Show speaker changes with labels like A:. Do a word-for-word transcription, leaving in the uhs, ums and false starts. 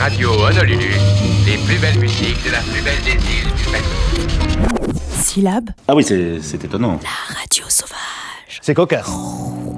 A: Radio Honolulu, les plus belles musiques de la plus belle des îles du Pacifique.
B: Syllabe.
C: Ah oui, c'est, c'est étonnant.
B: La radio sauvage.
D: C'est cocasse.